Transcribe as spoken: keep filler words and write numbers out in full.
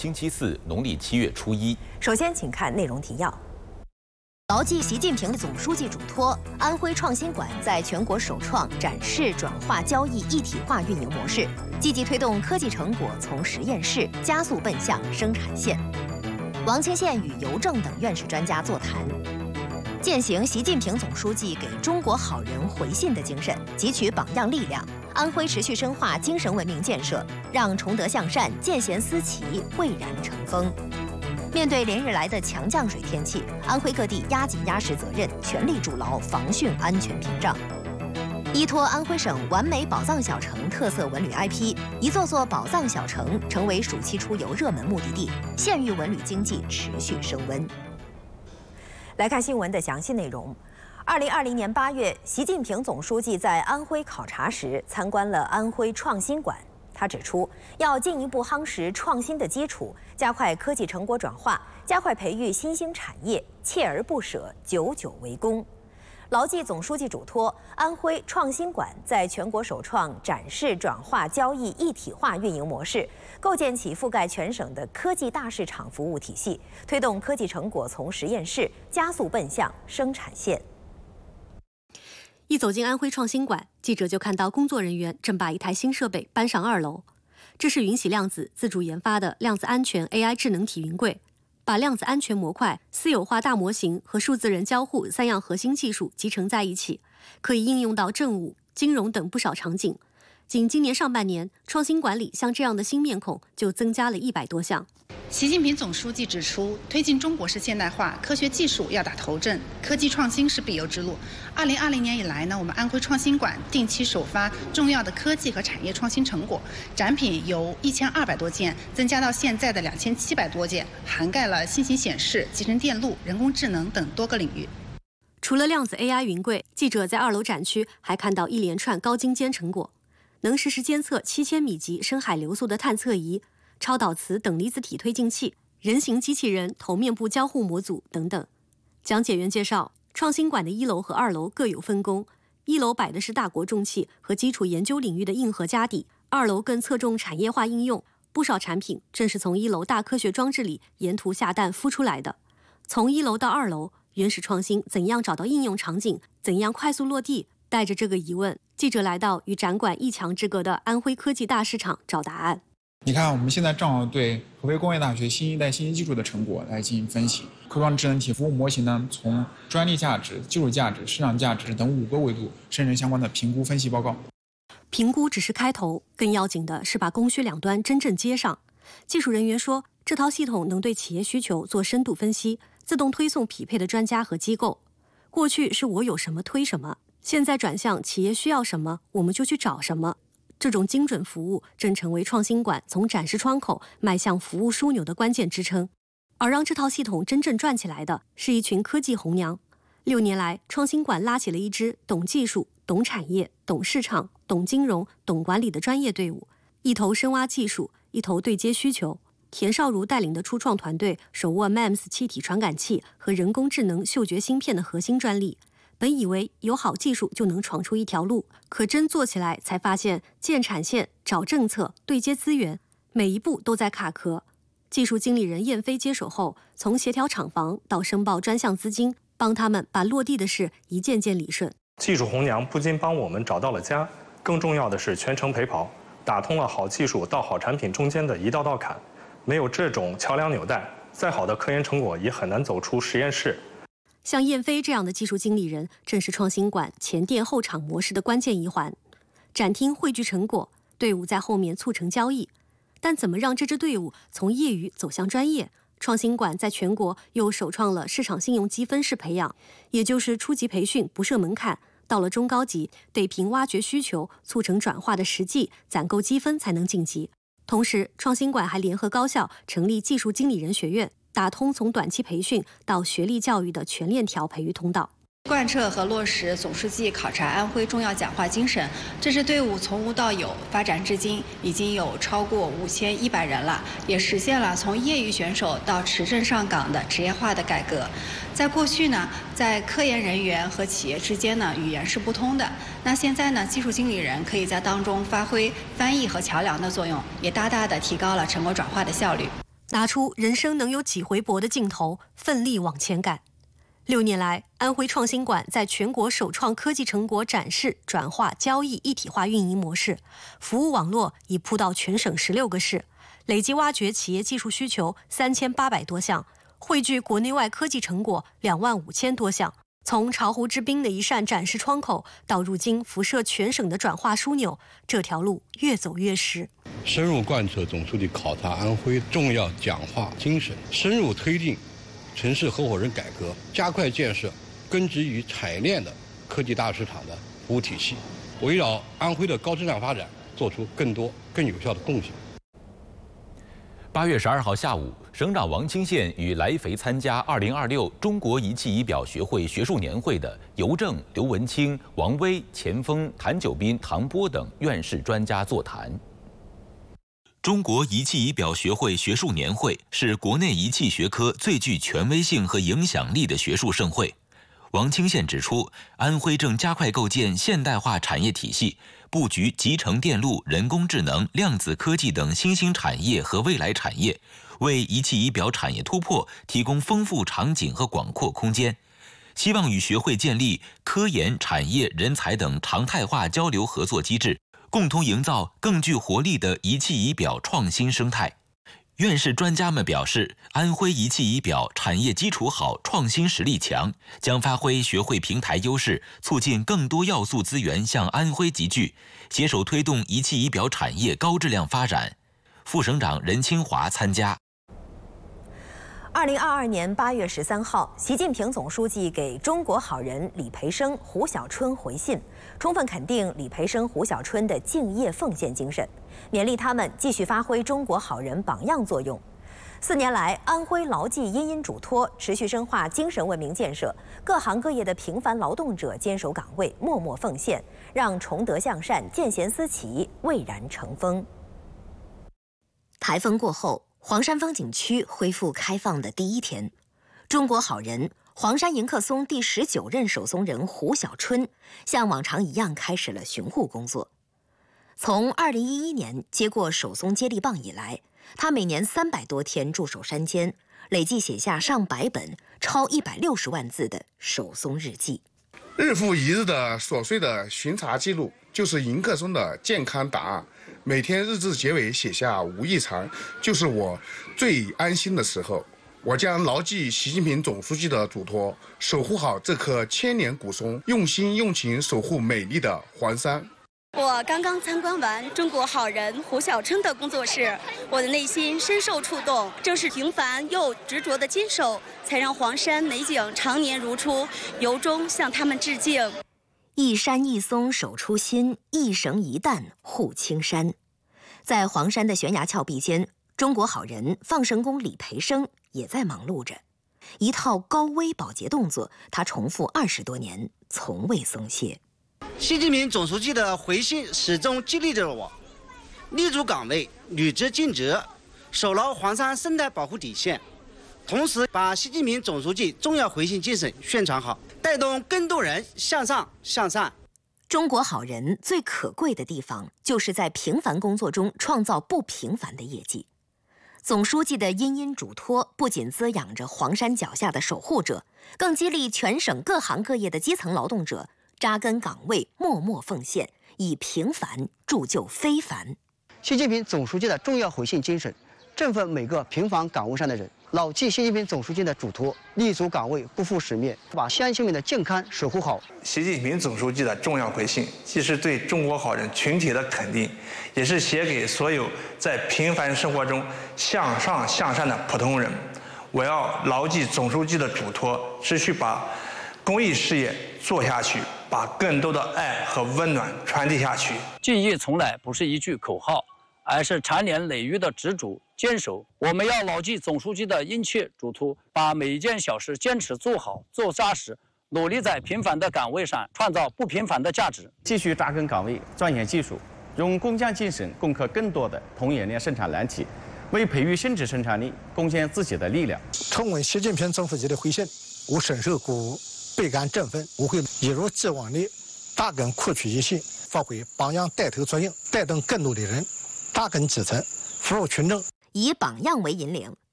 星期四，农历七月初一。 首先，请看内容提要。 牢记习近平总书记嘱托，安徽创新馆在全国首创展示、转化、交易一体化运营模式，积极推动科技成果从实验室加速奔向生产线。王清县与邮政等院士专家座谈，践行习近平总书记给中国好人回信的精神，汲取榜样力量。安徽持续深化精神文明建设，让崇德向善、见贤思齐蔚然成风。 面对连日来的强降水天气，安徽各地压紧压实责任，全力筑牢防汛安全屏障。依托安徽省完美宝藏小城特色文旅 I P， 一座座宝藏小城成为暑期出游热门目的地，县域文旅经济持续升温。 来看新闻的详细内容。 二零二零年八月，习近平总书记在安徽考察时参观了安徽创新馆。他指出，要进一步夯实创新的基础，加快科技成果转化，加快培育新兴产业，锲而不舍，久久为功。牢记总书记嘱托，安徽创新馆在全国首创展示、转化、交易一体化运营模式，构建起覆盖全省的科技大市场服务体系，推动科技成果从实验室加速奔向生产线。 一走进安徽创新馆，记者就看到工作人员正把一台新设备搬上二楼。这是云喜量子自主研发的量子安全 A I 智能体云柜，把量子安全模块、私有化大模型和数字人交互三样核心技术集成在一起，可以应用到政务、金融等不少场景。仅今年上半年，创新馆里像这样的新面孔就增加了一百多项。 习近平总书记指出，推进中国式现代化，科学技术要打头阵，科技创新是必由之路。二零二零年以来呢，我们安徽创新馆定期首发重要的科技和产业创新成果，展品由一千二百多件增加到现在的两千七百多件，涵盖了新型显示、集成电路、人工智能等多个领域。 除了量子 A I 云柜，记者在二楼展区还看到一连串高精尖成果，能实时监测七千米级深海流速的探测仪。 超导磁等离子体推进器、人形机器人头面部交互模组等等。讲解员介绍，创新馆的一楼和二楼各有分工，一楼摆的是大国重器和基础研究领域的硬核家底，二楼更侧重产业化应用。不少产品正是从一楼大科学装置里沿途下蛋孵出来的。从一楼到二楼，原始创新怎样找到应用场景，怎样快速落地？带着这个疑问，记者来到与展馆一墙之隔的安徽科技大市场找答案。 你看，我们现在正好对合肥工业大学新一代信息技术的成果来进行分析。科创智能体服务模型呢，从专利价值、技术价值、市场价值等五个维度生成相关的评估分析报告。 评估只是开头，更要紧的是把供需两端真正接上。技术人员说，这套系统能对企业需求做深度分析，自动推送匹配的专家和机构。过去是我有什么推什么，现在转向企业需要什么，我们就去找什么。 这种精准服务正成为创新馆从展示窗口迈向服务枢纽的关键支撑，而让这套系统真正转起来的是一群科技红娘。六年来，创新馆拉起了一支懂技术、懂产业、懂市场、懂金融、懂管理的专业队伍，一头深挖技术，一头对接需求。田少如带领的初创团队手握 M E M S 气体传感器和人工智能嗅觉芯片的核心专利。 本以为有好技术就能闯出一条路，可真做起来才发现，建产线、找政策、对接资源，每一步都在卡壳。技术经理人燕飞接手后，从协调厂房到申报专项资金，帮他们把落地的事一件件理顺。 技术红娘不仅帮我们找到了家，更重要的是全程陪跑，打通了好技术到好产品中间的一道道坎。没有这种桥梁纽带，再好的科研成果也很难走出实验室。 像燕飞这样的技术经理人，正是创新馆前店后厂模式的关键一环。展厅汇聚成果，队伍在后面促成交易。但怎么让这支队伍从业余走向专业？创新馆在全国又首创了市场信用积分式培养，也就是初级培训不设门槛，到了中高级得凭挖掘需求、促成转化的实际，攒够积分才能晋级。同时，创新馆还联合高校成立技术经理人学院。 打通从短期培训到学历教育的全链条培育通道， 贯彻和落实总书记考察安徽重要讲话精神，这支队伍从无到有，发展至今已经有超过五千一百人了，也实现了从业余选手到持证上岗的职业化的改革。在过去呢，在科研人员和企业之间呢，语言是不通的。那现在呢，技术经理人可以在当中发挥翻译和桥梁的作用，也大大的提高了成果转化的效率。 拿出人生能有几回搏的劲头，奋力往前赶。六年来，安徽创新馆在全国首创科技成果展示、转化、交易一体化运营模式，服务网络已铺到全省十六个市，累计挖掘企业技术需求三千八百多项，汇聚国内外科技成果两万五千多项。从巢湖之滨的一扇展示窗口，到如今辐射全省的转化枢纽，这条路越走越实。 深入贯彻总书记考察安徽重要讲话精神，深入推进城市合伙人改革，加快建设根植于产业链的科技大市场的服务体系，围绕安徽的高质量发展，做出更多更有效的贡献。 八月十二号下午，省长王清县与来肥参加二零二六中国仪器仪表学会学术年会的邮政、刘文清、王威、钱锋、谭九斌、唐波等院士专家座谈。中国仪器仪表学会学术年会是国内仪器学科最具权威性和影响力的学术盛会。王清县指出，安徽正加快构建现代化产业体系，布局集成电路、人工智能、量子科技等新兴产业和未来产业，为仪器仪表产业突破提供丰富场景和广阔空间。希望与学会建立科研、产业、人才等常态化交流合作机制，共同营造更具活力的仪器仪表创新生态。院士专家们表示，安徽仪器仪表产业基础好，创新实力强，将发挥学会平台优势，促进更多要素资源向安徽集聚，携手推动仪器仪表产业高质量发展。副省长任清华参加。 二零二二年八月十三号，习近平总书记给中国好人李培生、胡小春回信，充分肯定李培生、胡小春的敬业奉献精神，勉励他们继续发挥中国好人榜样作用。四年来，安徽牢记殷殷嘱托，持续深化精神文明建设，各行各业的平凡劳动者坚守岗位，默默奉献，让崇德向善、见贤思齐蔚然成风。 台风过后，黄山风景区恢复开放的第一天，中国好人黄山迎客松第十九任守松人胡小春像往常一样开始了巡护工作。从二零一一年接过守松接力棒以来，他每年三百多天驻守山间，累计写下上百本、超一百六十万字的守松日记。 日复一日的琐碎的巡查记录，就是迎客松的健康档案。每天日志结尾写下无异常，就是我最安心的时候。我将牢记习近平总书记的嘱托，守护好这棵千年古松，用心用情守护美丽的黄山。 我刚刚参观完中国好人胡小春的工作室，我的内心深受触动。正是平凡又执着的坚守，才让黄山美景常年如初，由衷向他们致敬。 一山一松守初心，一绳一担护青山。在黄山的悬崖峭壁间，中国好人放神工李培生也在忙碌着。一套高危保洁动作，他重复二十多年，从未松懈。 习近平总书记的回信始终激励着我，立足岗位，履职尽责，守牢黄山生态保护底线，同时把习近平总书记重要回信精神宣传好，带动更多人向上向善。 中国好人最可贵的地方，就是在平凡工作中创造不平凡的业绩。总书记的殷殷嘱托，不仅滋养着黄山脚下的守护者，更激励全省各行各业的基层劳动者扎根岗位，默默奉献，以平凡铸就非凡。 习近平总书记的重要回信精神，振奋每个平凡岗位上的人，牢记习近平总书记的嘱托，立足岗位，不负使命，把乡亲们的健康守护好。 习近平总书记的重要回信，既是对中国好人群体的肯定，也是写给所有在平凡生活中向上向善的普通人。我要牢记总书记的嘱托，持续把公益事业做下去，把更多的爱和温暖传递下去。 敬业从来不是一句口号，而是长年累月的执着坚守。我们要牢记总书记的殷切嘱托，把每一件小事坚持做好、做扎实，努力在平凡的岗位上创造不平凡的价值。 继续扎根岗位，钻研技术，用工匠精神攻克更多的同冶炼生产难题，为培育新质生产力贡献自己的力量。 重温习近平总书记的回信，我深受鼓舞，倍感振奋。我会一如既往地扎根库区一线，发挥榜样带头作用，带动更多的人扎根基层，服务群众。 以榜样为引领，